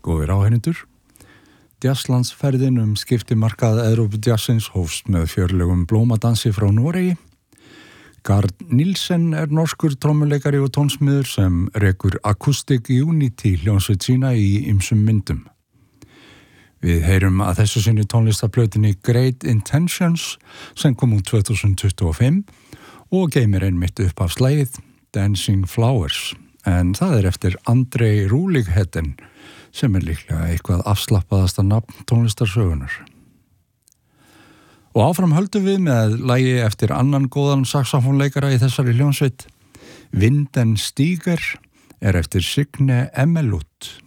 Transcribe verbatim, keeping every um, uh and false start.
Góðir áheyrendur. Jazzlandsferðin um skiptimarkað Evrópujazzins hófst með fjörlegum blómadansi frá Noregi. Gard Nielsen er norskur trommuleikari og tónsmiður sem rekur Acoustic Unity hljómsveit sína í ýmsum myndum. Við heyrum að þessu sinni tónlistaplötunni Great Intentions sem kom út tvö þúsund tuttugu og fimm og geymir einmitt upphafslagið Dancing Flowers, en það er eftir Andrei Rúligheden sem er líklega eitthvað afslappaðasta nafn tónlistarsögunar. Og áfram höldum við með lagi eftir annan góðan saxofónleikara í þessari hljómsveit. Vinden Stiger er eftir Signe Emmelut.